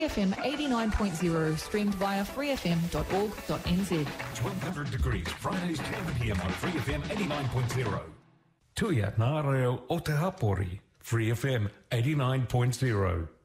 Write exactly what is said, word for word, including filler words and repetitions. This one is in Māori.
F M eighty-nine point zero, streamed via free f m dot org dot n z. twelve hundred degrees, Fridays eleven p m on Free F M eighty-nine point zero. Tuiat Nāreo o Te Hapori, Free F M eighty-nine point zero.